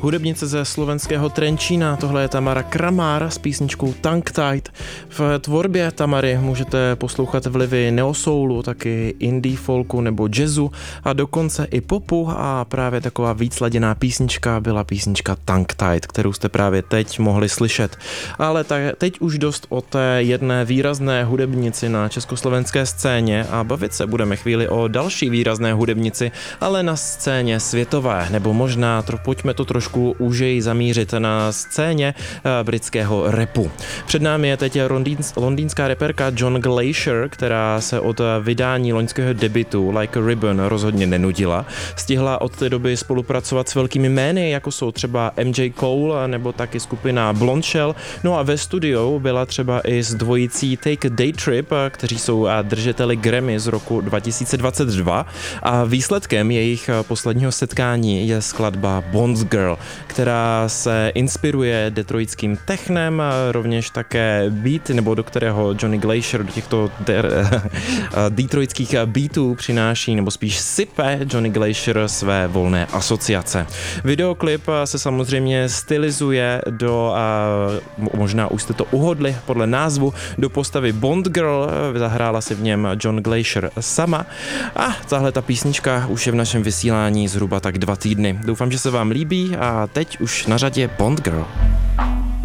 hudebnice ze slovenského Trenčína. Tohle je Tamara Kramár s písničkou Tongue Tied. V tvorbě Tamary můžete poslouchat vlivy neosoulu, taky indie folku nebo jazzu a dokonce i popu, a právě taková vícladěná písnička byla písnička Tongue Tied, kterou jste právě teď mohli slyšet. Ale teď už dost o té jedné výrazné hudebnici na československé scéně a bavit se budeme chvíli o další výrazné hudebnici, ale na scéně světové, nebo možná pojďme to trošku úžeji zamířit na scéně britského rapu. Před námi je teď londýnská reperka John Glacier, která se od vydání loňského debutu Like a Ribbon rozhodně nenudila. Stihla od té doby spolupracovat s velkými jmény, jako jsou třeba MJ Cole nebo taky skupina Blondshell. No a ve studiu byla třeba i s dvojicí Take a Day Trip, kteří jsou držiteli Grammy z roku 2022, a výsledkem jejich posledního setkání je skladba Bond Girl, která se inspiruje detroitským technem, rovněž také beat, nebo do kterého Johnny Glacier do těchto detroitských beatů přináší, nebo spíš sype Johnny Glacier své volné asociace. Videoklip se samozřejmě stylizuje do, možná už jste to uhodli podle názvu, do postavy Bond Girl, zahrála si v něm John Glacier sama, a tahle ta písnička už je v našem vysílání zhruba tak 2 týdny. Doufám, že se vám líbí, a teď už na řadě Bond Girl.